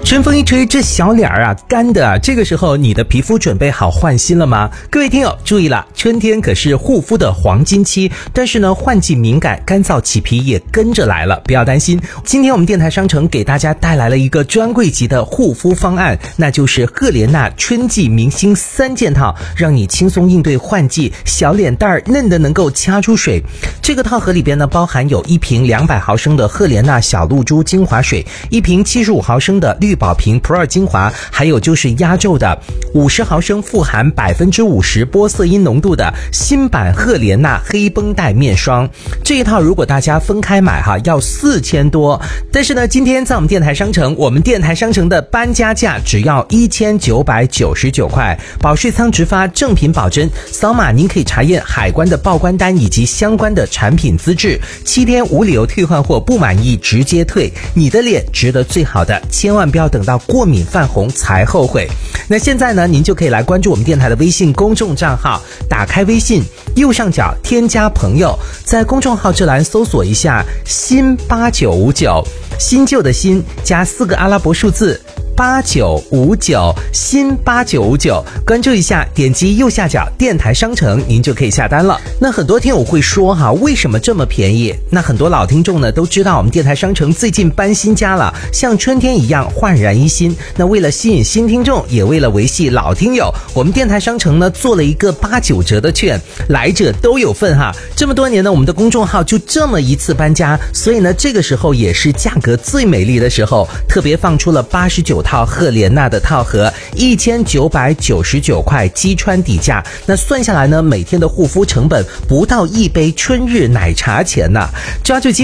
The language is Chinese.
春风一吹，这小脸儿啊干的，这个时候你的皮肤准备好换新了吗？各位听友注意了，春天可是护肤的黄金期，但是呢换季敏感，干燥起皮也跟着来了，不要担心。今天我们电台商城给大家带来了一个专柜级的护肤方案，那就是赫莲娜春季明星3件套，让你轻松应对换季，小脸蛋儿嫩的能够掐出水。这个套盒里边呢包含有一瓶200毫升的赫莲娜小露珠精华水，一瓶75毫升的绿宝瓶 Pro 精华，还有就是压轴的50毫升富含50%玻色因浓度的新版赫莲娜黑绷带面霜。这一套如果大家分开买要4000多，但是呢今天在我们电台商城，我们电台商城的搬家价只要1999块，保税仓直发，正品保真，扫码您可以查验海关的报关单以及相关的产品资质，7天无理由退换货，不满意直接退，你的脸值得最好的，千万不要等到过敏泛红才后悔。那现在呢您就可以来关注我们电台的微信公众账号，打开微信右上角添加朋友，在公众号这栏搜索一下新8959，新旧的新加4个阿拉伯数字8959，新8959，关注一下，点击右下角电台商城，您就可以下单了。那很多听友会说为什么这么便宜？那很多老听众呢都知道我们电台商城最近搬新家了，像春天一样焕然一新。那为了吸引新听众，也为了维系老听友，我们电台商城呢做了一个89折的券，来者都有份这么多年呢，我们的公众号就这么一次搬家，所以呢这个时候也是价格最美丽的时候，特别放出了89套赫莲娜的套盒，1999块击穿底价。那算下来呢，每天的护肤成本不到1杯春日奶茶钱呢，抓住